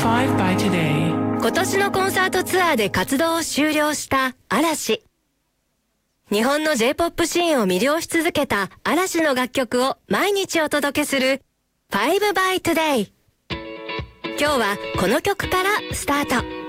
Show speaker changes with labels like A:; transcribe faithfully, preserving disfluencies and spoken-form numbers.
A: Five by Today。
B: 今年のコンサートツアーで活動を終了した嵐。日本の J-ポップ シーンを魅了し続けた嵐の楽曲を毎日お届けする Five by Today。 今日はこの曲からスタート。